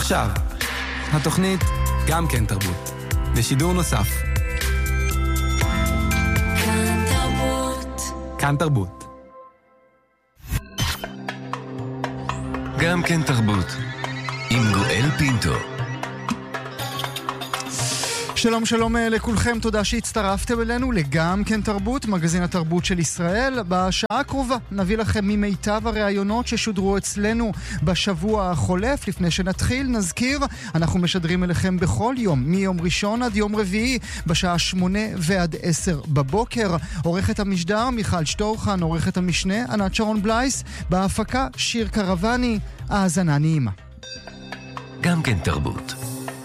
עכשיו, התוכנית גם כן תרבות, בשידור נוסף. כאן תרבות. גם כן תרבות, עם גואל פינטו. שלום שלום לכולכם, תודה שהצטרפתם אלינו לגם כן תרבות, מגזין התרבות של ישראל. בשעה הקרובה נביא לכם ממיטב הראיונות ששודרו אצלנו בשבוע החולף. לפני שנתחיל נזכיר, אנחנו משדרים אליכם בכל יום, מיום ראשון עד יום רביעי, בשעה 8 ועד 10 בבוקר. עורכת המשדר מיכל שטורחן, עורכת המשנה ענת שרון בלייס, בהפקה שיר קרבני. האזנה נעימה. גם כן תרבות.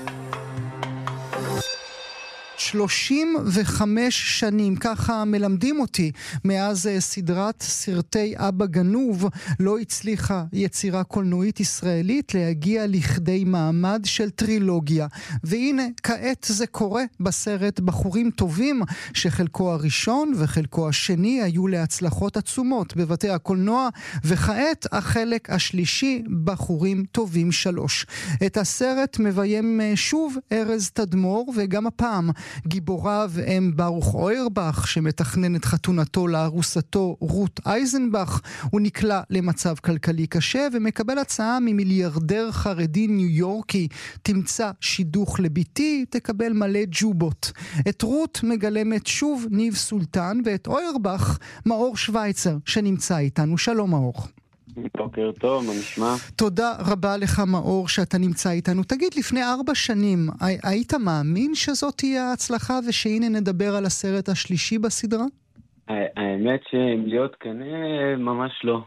35 שנים, ככה מלמדים אותי, מאז סדרת סרטי אבא גנוב, לא הצליחה יצירה קולנועית ישראלית להגיע לכדי מעמד של טרילוגיה. והנה, כעת זה קורה בסרט בחורים טובים, שחלקו הראשון וחלקו השני היו להצלחות עצומות בבתי הקולנוע, וכעת החלק השלישי, בחורים טובים 3. את הסרט מביים שוב ארז תדמור, וגם הפעם גיבוריו הם ברוך אוירבך, שמתכנן את חתונתו לארוסתו רות אייזנבך. הוא נקלע למצב כלכלי קשה ומקבל הצעה ממיליארדר חרדי ניו יורקי: תמצא שידוך לביתי, תקבל מלא ג'ובות. את רות מגלמת שוב ניב סולטן, ואת אוירבך מאור שוויצר, שנמצא איתנו. שלום מאור. בוקר טוב, מה נשמע? תודה רבה לך מאור שאתה נמצא איתנו. תגיד, לפני 4 שנים היית מאמין שזאת תהיה ההצלחה ושהנה נדבר על הסרט השלישי בסדרה? האמת שאם להיות כאן ממש לא.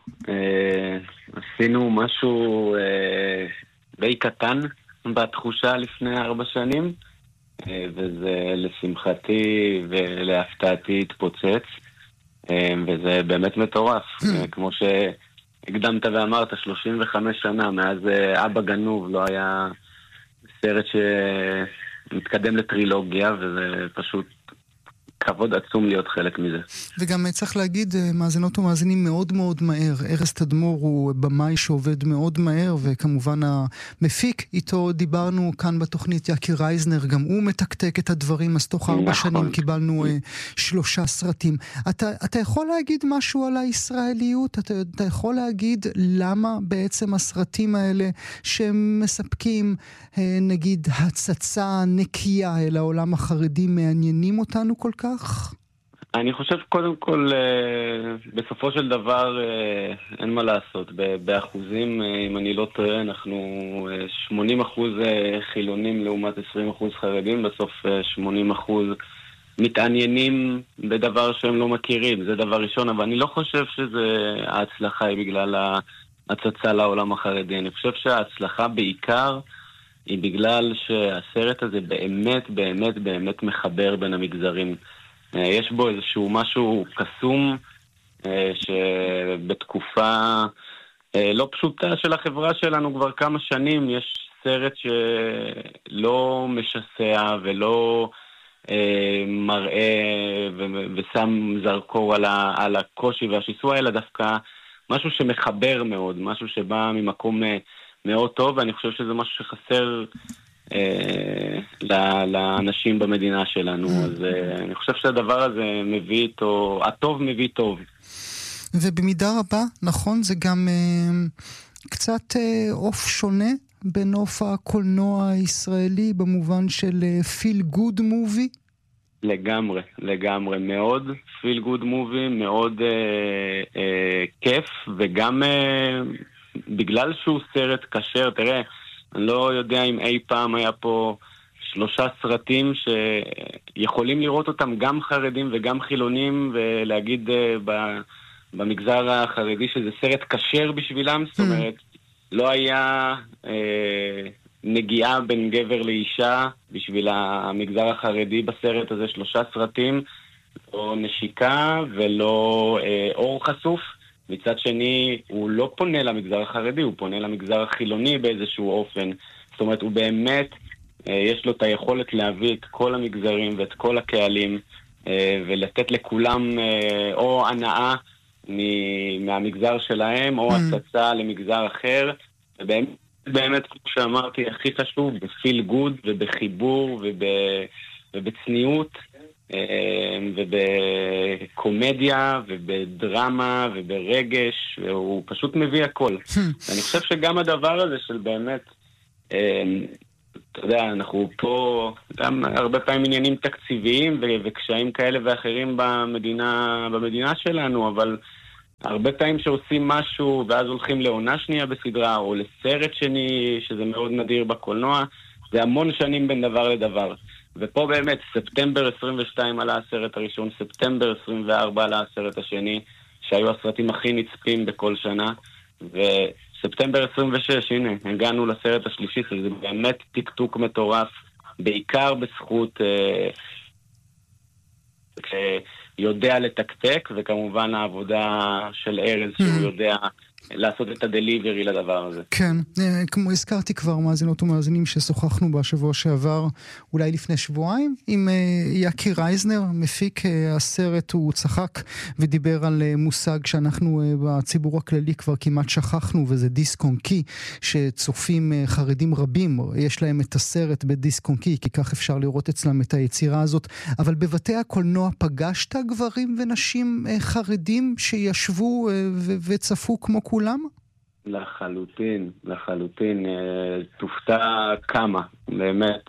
עשינו משהו די קטן בתחושה לפני 4 שנים, וזה לשמחתי ולהפתעתי התפוצץ, וזה באמת מטורף. כמו הקדמת ואמרת, 35 שנה מאז אבא גנוב לא היה סרט שמתקדם לטרילוגיה, וזה פשוט כבוד עצום להיות חלק מזה. וגם צריך להגיד, מאזינות ומאזינים, מאוד מאוד מהר. ארז תדמור הוא במאי שעובד מאוד מהר, וכמובן המפיק איתו דיברנו כאן בתוכנית, יקי רייזנר, גם הוא מתקתק את הדברים, אז תוך 4 שנים קיבלנו 3 סרטים. אתה יכול להגיד משהו על הישראליות? אתה יכול להגיד למה בעצם הסרטים האלה שהם מספקים, נגיד, הצצה נקייה אל העולם החרדי, מעניינים אותנו כל כך? אני חושב קודם כל, בסופו של דבר אין מה לעשות. באחוזים, אם אני לא טועה, אנחנו 80% חילונים לעומת 20% חרדים. בסוף 80% מתעניינים בדבר שהם לא מכירים. זה דבר ראשון, אבל אני לא חושב שההצלחה היא בגלל ההצצה לעולם החרדי. אני חושב שההצלחה בעיקר היא בגלל שהסרט הזה באמת באמת באמת מחבר בין המגזרים. יש בו איזשהו משהו קסום, שבתקופה לא פשוטה של החברה שלנו כבר כמה שנים, יש סרט שלא משסע ולא מראה ושם זרקור על הקושי והשיסוע, אלא דווקא משהו שמחבר מאוד, משהו שבא ממקום מאוד טוב, ואני חושב שזה משהו שחסר לאנשים במדינה שלנו. אז אני חושב שהדבר הזה מביא איתו, הטוב מביא טוב. ובמידה רבה, נכון, זה גם קצת אוף שונה בין אוף הקולנוע הישראלי, במובן של פיל גוד מובי? לגמרי, לגמרי. מאוד פיל גוד מובי, מאוד כיף, וגם בגלל שהוא סרט קשר. תראה, אני לא יודע אם אי פעם היה פה 3 סרטים שיכולים לראות אותם גם חרדים וגם חילונים, ולהגיד במגזר החרדי שזה סרט קשר בשבילם. זאת אומרת, לא היה נגיעה בין גבר לאישה בשביל המגזר החרדי בסרט הזה. 3 סרטים, לא נשיקה ולא אור חשוף. מצד שני, הוא לא פונה למגזר החרדי, הוא פונה למגזר החילוני באיזשהו אופן. זאת אומרת, הוא באמת, יש לו את היכולת להביא את כל המגזרים ואת כל הקהלים, ולתת לכולם או הנאה מהמגזר שלהם, או הצצה למגזר אחר. ובאמת באמת, כמו שאמרתי, הכי חשוב, בפיל גוד ובחיבור ובצניעות ובקומדיה ובדרמה וברגש, והוא פשוט מביא הכל. אני חושב שגם הדבר הזה של באמת, אתה יודע, אנחנו פה גם הרבה פעמים עניינים תקציביים וקשיים כאלה ואחרים במדינה שלנו, אבל הרבה פעמים שעושים משהו ואז הולכים לעונה שנייה בסדרה או לסרט שני, שזה מאוד נדיר בקולנוע, זה המון שנים בין דבר לדבר. ופה באמת, ספטמבר 22 עלה הסרט הראשון, ספטמבר 24 עלה הסרט השני, שהיו הסרטים הכי נצפים בכל שנה, וספטמבר 26, הנה, הגענו לסרט השלישי, זה באמת טיקטוק מטורף, בעיקר בזכות יודע לתקתק, וכמובן העבודה של ארז, שהוא יודע לעשות את הדליברי לדבר הזה. כן, כמו הזכרתי כבר מאזינות ומאזינים ששוחחנו בשבוע שעבר, אולי לפני שבועיים, עם יקי רייזנר, מפיק הסרט, הוא צחק ודיבר על מושג שאנחנו בציבור הכללי כבר כמעט שכחנו, וזה דיסק און קי, שצופים חרדים רבים, יש להם את הסרט בדיסק און קי, כי כך אפשר לראות אצלם את היצירה הזאת, אבל בבתי הקולנוע פגשת גברים ונשים חרדים שישבו וצפו כמו כולם? לחלוטין, לחלוטין. תופתע כמה, באמת,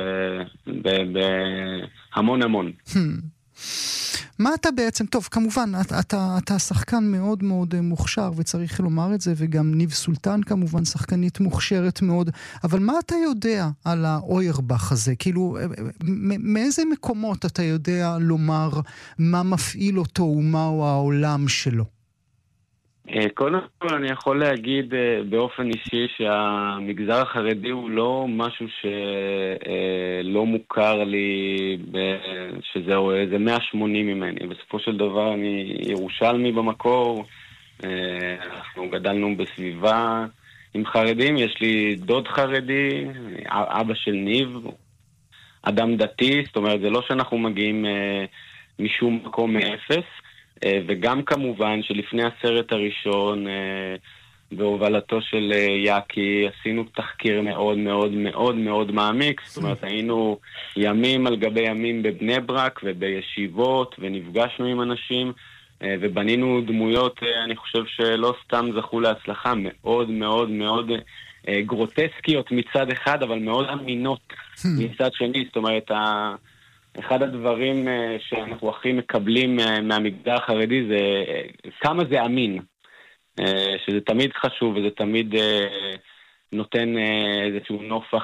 המון המון. מה אתה בעצם, טוב, כמובן, אתה שחקן מאוד מאוד מוכשר, וצריך לומר את זה, וגם ניב סולטן כמובן שחקנית מוכשרת מאוד, אבל מה אתה יודע על האוירבך הזה? כאילו, מאיזה מקומות אתה יודע לומר מה מפעיל אותו ומהו העולם שלו? קודם כל אני יכול להגיד באופן אישי שהמגזר החרדי הוא לא משהו שלא מוכר לי, שזהו איזה 180 ממני. בסופו של דבר אני ירושלמי במקור, אנחנו גדלנו בסביבה עם חרדים, יש לי דוד חרדי, אבא של ניב, אדם דתי, זאת אומרת זה לא שאנחנו מגיעים משום מקום מאפס. וגם כמובן שלפני הסרט הראשון בהובלתו של יקי עשינו תחקיר מאוד מאוד מאוד מאוד מעמיק, זאת אומרת היינו ימים על גבי ימים בבני ברק ובישיבות ונפגשנו עם אנשים ובנינו דמויות, אני חושב שלא סתם זכו להצלחה, מאוד מאוד מאוד גרוטסקיות מצד אחד אבל מאוד אמינות מצד שני, זאת אומרת אחד הדברים שאנחנו הכי מקבלים מהמגזר החרדי זה כמה זה אמין, שזה תמיד חשוב וזה תמיד נותן איזשהו נופח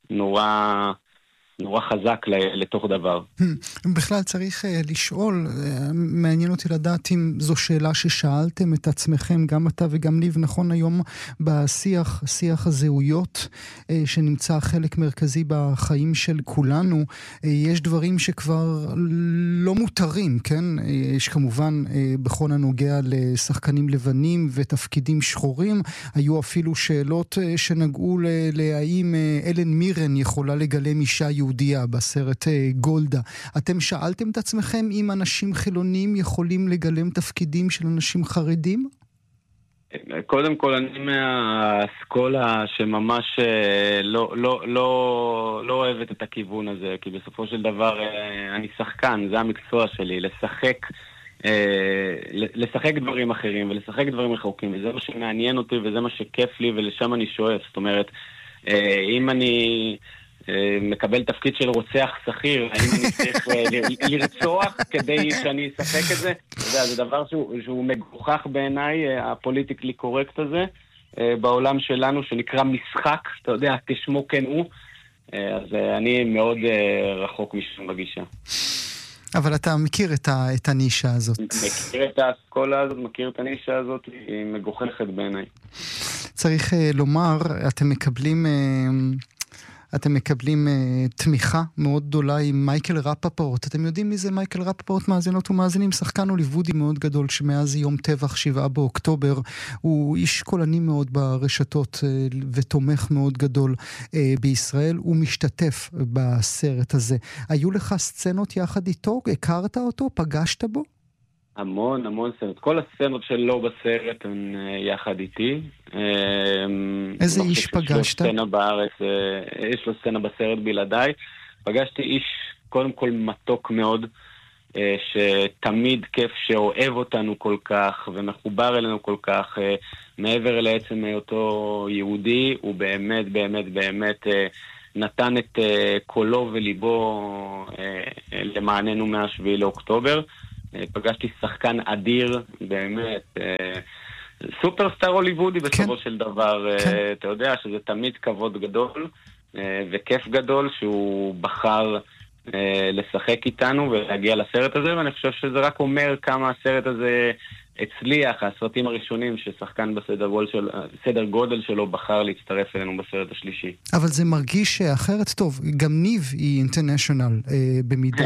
נורא חזק לתוך דבר. בכלל צריך לשאול, מעניין אותי לדעת אם זו שאלה ששאלתם את עצמכם, גם אתה וגם ניב, נכון היום שיח הזהויות שנמצא חלק מרכזי בחיים של כולנו, יש דברים שכבר לא מותרים, כן? יש כמובן בכל הנוגע לשחקנים לבנים ותפקידים שחורים, היו אפילו שאלות שנגעו להאם אלן מירן יכולה לגלם אישה יהודייה בסרט גולדה. אתם שאלתם את עצמכם אם אנשים חילונים יכולים לגלם תפקידים של אנשים חרדים? קודם כל אני מהאסכולה שממש לא אוהבת את הכיוון הזה, כי בסופו של דבר אני שחקן, זה המקצוע שלי, לשחק דברים אחרים ולשחק דברים רחוקים, וזה מה שמעניין אותי וזה מה שכיף לי ולשם אני שואף. זאת אומרת, אם אני מקבל תפקיד של רוצח שכיר, האם אני צריך לרצוח כדי שאני אספק את זה? זה דבר שהוא מגוחך בעיניי, הפוליטיקלי קורקט הזה, בעולם שלנו שנקרא משחק, אתה יודע, כשמו כן הוא, אז אני מאוד רחוק משם בגישה. אבל אתה מכיר את הנישה הזאת. מכיר את האסכולה הזאת, מכיר את הנישה הזאת, היא מגוחכת בעיניי. צריך לומר, אתם מקבלים תמיכה מאוד גדולה עם מייקל רפפורט. אתם יודעים מי זה מייקל רפפורט, מאזינות ומאזינים? שחקן הוליוודי מאוד גדול שמאז יום טבח 7 באוקטובר הוא איש קולני מאוד ברשתות ותומך מאוד גדול בישראל. הוא משתתף בסרט הזה. היו לך סצנות יחד איתו? הכרת אותו? פגשת בו? המון סצנות. כל הסצנות שלו בסרט הן יחד איתי. איזה איש פגשת? יש לו סצנה בארץ, יש לו סצנה בסרט בלעדיי. פגשתי איש קודם כל מתוק מאוד, שתמיד כיף, שאוהב אותנו כל כך ומחובר אלינו כל כך, מעבר לעצם היותו יהודי, הוא באמת באמת באמת נתן את קולו וליבו למעננו מה-7 לאוקטובר. פגשתי שחקן אדיר, באמת, סופרסטאר הוליוודי בסופו של דבר. אתה יודע שזה תמיד כבוד גדול וכיף גדול שהוא בחר לשחק איתנו ולהגיע לסרט הזה, ואני חושב שזה רק אומר כמה הסרט הזה הצליח, הסרטים הראשונים ששחקן בסדר גודל שלו בחר להצטרף אלינו בסרט השלישי. אבל זה מרגיש שאחרת, טוב, גם ניב היא אינטרנשיונל במידה.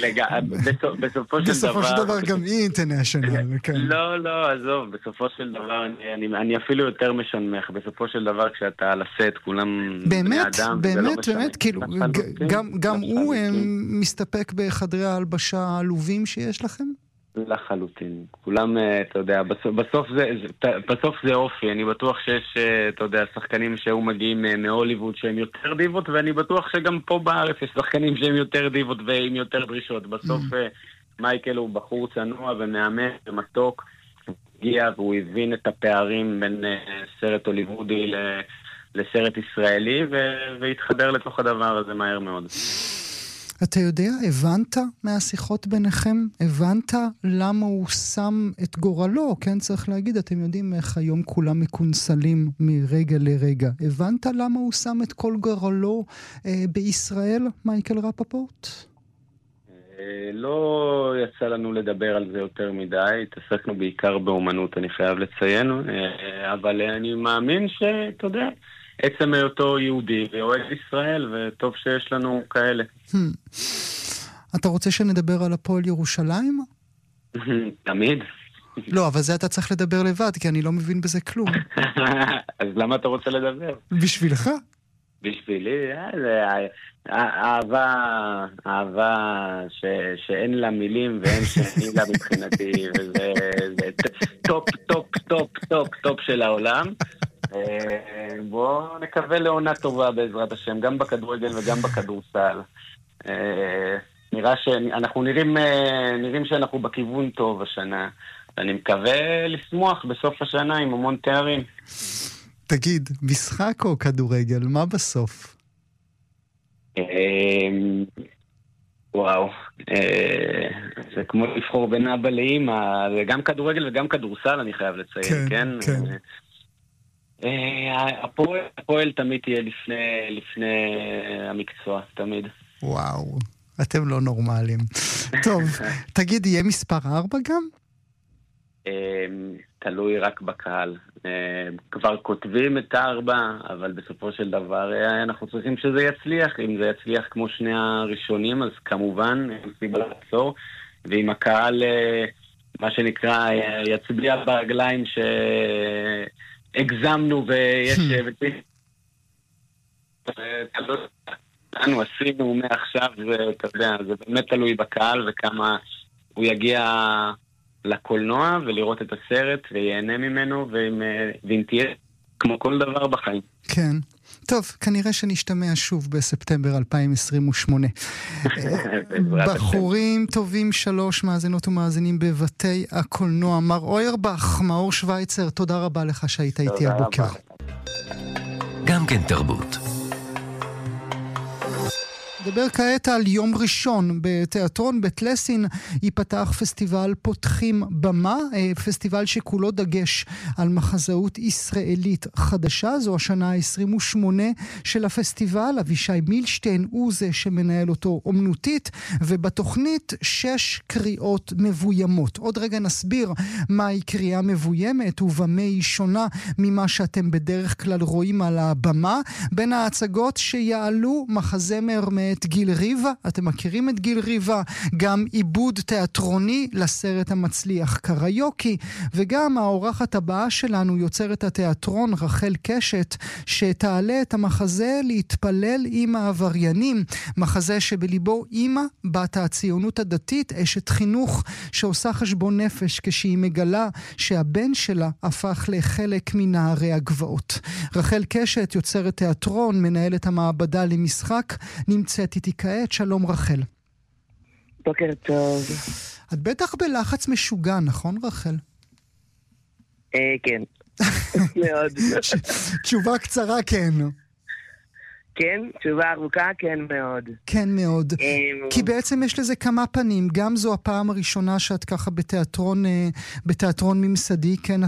בסופו של דבר גם היא אינטרנשיונל. לא, עזוב, בסופו של דבר אני אפילו יותר משנמך, בסופו של דבר כשאתה על הסט כולם בני אדם. באמת, כאילו, גם הוא מסתפק בחדרי ההלבשה העלובים שיש לכם? לחלוטין. כולם, אתה יודע, בסוף זה אופי. אני בטוח שיש, אתה יודע, שחקנים שהוא מגיעים מהוליווד שהם יותר דיבות, ואני בטוח שגם פה בארץ יש שחקנים שהם יותר דיבות ועם יותר דרישות. בסוף מייקל הוא בחור צנוע ומאמן ומתוק. הוא הגיע והוא הבין את הפערים בין סרט הוליוודי לסרט ישראלי, והתחבר לתוך הדבר הזה מהר מאוד. אתה יודע, הבנת מהשיחות ביניכם? הבנת למה הוא שם את גורלו? כן, צריך להגיד, אתם יודעים איך היום כולם מקונסלים מרגע לרגע. הבנת למה הוא שם את כל גורלו בישראל, מייקל רפפורט? לא יצא לנו לדבר על זה יותר מדי, התעסקנו בעיקר באומנות, אני חייב לציין, אבל אני מאמין שאתה יודע, עצם היותו יהודי ואוהב ישראל, וטוב שיש לנו כאלה. אתה רוצה שנדבר על הפועל ירושלים? תמיד. לא, אבל זה אתה צריך לדבר לבד, כי אני לא מבין בזה כלום. אז למה אתה רוצה לדבר? בשבילך? בשבילי, זה אהבה שאין לה מילים ואין שני לה מבחינתי, וזה טופ של העולם. בואו נקווה לעונה טובה בעזרת השם, גם בכדורגל וגם בכדורסל. נראה שאנחנו נראים שאנחנו בכיוון טוב השנה, ואני מקווה לשמוח בסוף השנה עם המון תארים. תגיד, משחק או כדורגל? מה בסוף? וואו, זה כמו לבחור בין אבא לאמא, זה גם כדורגל וגם כדורסל, אני חייב לציין, כן? הפועל תמיד תהיה לפני המקצוע, תמיד. וואו, אתם לא נורמליים. טוב, תגיד, יהיה מספר 4 גם? תלוי רק בקהל. כבר כותבים את 4, אבל בסופו של דבר אנחנו צריכים שזה יצליח. אם זה יצליח כמו שני הראשונים, אז כמובן אין סיבה לעצור. ואם הקהל, מה שנקרא, יצביע ברגליים שהגזמנו ויש... אנו עשינו מעכשיו, אתה יודע, זה באמת תלוי בקהל וכמה הוא יגיע לקולנוע ולראות את הסרט ויהנה ממנו, ואם תהיה כמו כל דבר בחיים. כן. טוב, כנראה שנשתמע שוב בספטמבר 2028. בחורים טובים 3 מאזינות ומאזינים בבתי הקולנוע. מר אוירבך, מאור שוויצר, תודה רבה לך שהיית איתי הבוקר. גם כן תרבות. נדבר כעת על יום ראשון בתיאטרון בית לסין. ייפתח פסטיבל פותחים במה, פסטיבל שכולו דגש על מחזאות ישראלית חדשה. זו השנה ה-28 של הפסטיבל. אבישי מילשטיין הוא זה שמנהל אותו אומנותית, ובתוכנית 6 קריאות מבוימות. עוד רגע נסביר מהי קריאה מבוימת ובמה היא שונה ממה שאתם בדרך כלל רואים על הבמה. בין ההצגות שיעלו מחזמר מאת את גיל ריבה, אתם מכירים את גיל ריבה, גם עיבוד תיאטרוני לסרט המצליח קריוקי, וגם האורחת הבאה שלנו יוצרת התיאטרון רחל קשת, שתעלה את המחזה להתפלל עם העבריינים, מחזה שבליבו אימא, בת הציונות הדתית, אשת חינוך שעושה חשבון נפש כשהיא מגלה שהבן שלה הפך לחלק מנערי הגבעות. רחל קשת יוצרת תיאטרון, מנהלת המעבדה למשחק, נמצאת איתי כעת. שלום רחל. בוקר טוב. את בטח בלחץ משוגע, נכון רחל? כן. מאוד. תשובה קצרה כן. כן, תשובה ארוכה, כן מאוד. כן מאוד. כי בעצם יש לזה כמה פנים. גם זו הפעם הראשונה שאת ככה בתיאטרון ממסדי, כן,